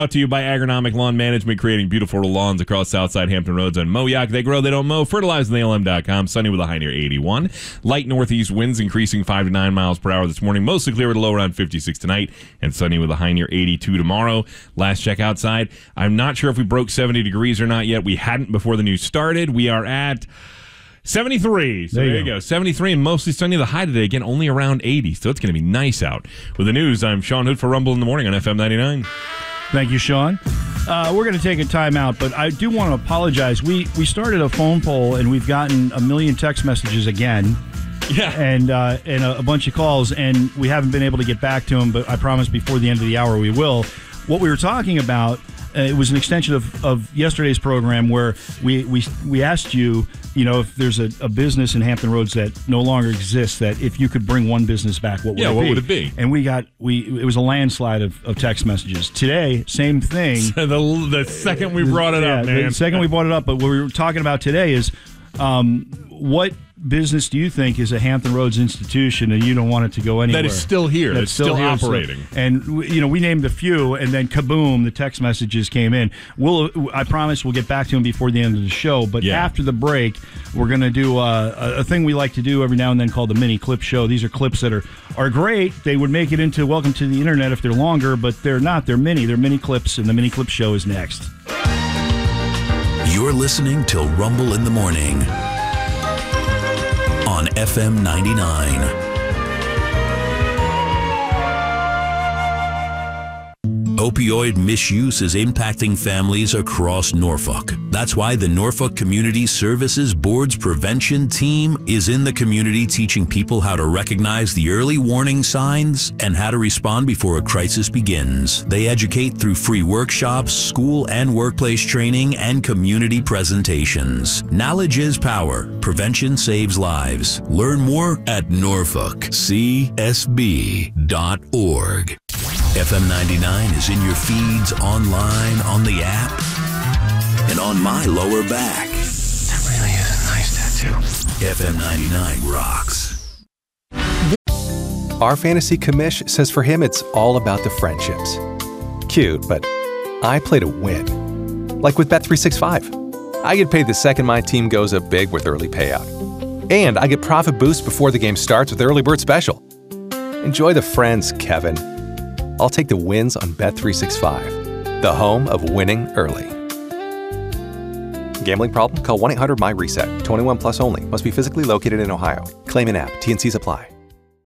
Brought to you by Agronomic Lawn Management, creating beautiful lawns across Southside Hampton Roads and Moyac. They grow, they don't mow. FertilizeTheALM.com. Sunny with a high near 81. Light northeast winds increasing 5 to 9 miles per hour this morning. Mostly clear with a low around 56 tonight. And sunny with a high near 82 tomorrow. Last check outside. I'm not sure if we broke 70 degrees or not yet. We hadn't before the news started. We are at 73. So there you go. 73 and mostly sunny. The high today, again, only around 80. So it's going to be nice out. With the news, I'm Sean Hood for Rumble in the Morning on FM 99. Thank you, Sean. We're going to take a timeout, but I do want to apologize. We started a phone poll, and we've gotten a million text messages again. Yeah. And a bunch of calls, and we haven't been able to get back to them, but I promise before the end of the hour we will. What we were talking about, it was an extension of yesterday's program where we asked you, if there's a business in Hampton Roads that no longer exists, that if you could bring one business back, what would it be? What would it be? And it was a landslide of text messages. Today, same thing. the second we brought it up, man. The second we brought it up, but what we were talking about today is what business do you think is a Hampton Roads institution and you don't want it to go anywhere? That is still here. That's still operating. And we named a few, and then kaboom, the text messages came in. I promise we'll get back to them before the end of the show. But after the break, we're going to do a thing we like to do every now and then called the mini clip show. These are clips that are great. They would make it into Welcome to the Internet if they're longer, but they're not. They're mini. They're mini clips, and the mini clip show is next. You're listening to Rumble in the Morning on FM 99. Opioid misuse is impacting families across Norfolk. That's why the Norfolk Community Services Board's prevention team is in the community teaching people how to recognize the early warning signs and how to respond before a crisis begins. They educate through free workshops, school and workplace training, and community presentations. Knowledge is power. Prevention saves lives. Learn more at norfolkcsb.org. FM 99 is in your feeds, online, on the app, and on my lower back. That really is a nice tattoo. FM 99 rocks. Our fantasy commish says for him it's all about the friendships. Cute, but I play to win. Like with Bet365. I get paid the second my team goes up big with early payout. And I get profit boost before the game starts with Early Bird Special. Enjoy the friends, Kevin. I'll take the wins on Bet365, the home of winning early. Gambling problem? Call 1-800-MY-RESET. 21 plus only. Must be physically located in Ohio. Claim in app. T&Cs apply.